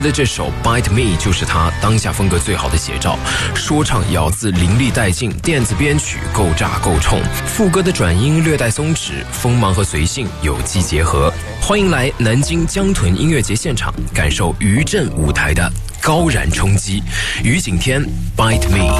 的这首 Bite Me 就是他当下风格最好的写照，说唱咬字淋漓带劲，电子编曲够炸够冲，副歌的转音略带松弛，锋芒和随性有机结合。欢迎来南京江豚音乐节现场，感受余震舞台的高燃冲击。于景天 Bite Me。